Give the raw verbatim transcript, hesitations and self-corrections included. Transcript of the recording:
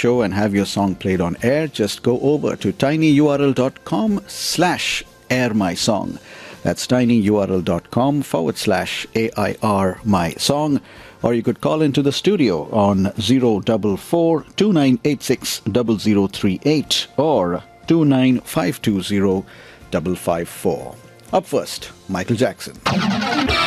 show and have your song played on air, just go over to tinyurl.com slash air my song. That's tinyurl.com forward slash A-I-R my song. Or you could call into the studio on zero four four, two nine eight six, zero zero three eight or two nine five two zero, five five four. Up first, Michael Jackson.